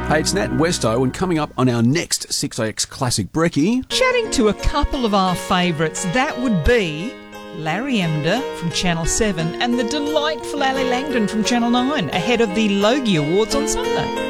Hey, it's Nat Westo, and coming up on our next 6AX Classic Brekkie, Chatting to a couple of our favourites, that would be Larry Emder from Channel 7 and the delightful Ali Langdon from Channel 9 ahead of the Logie Awards on Sunday.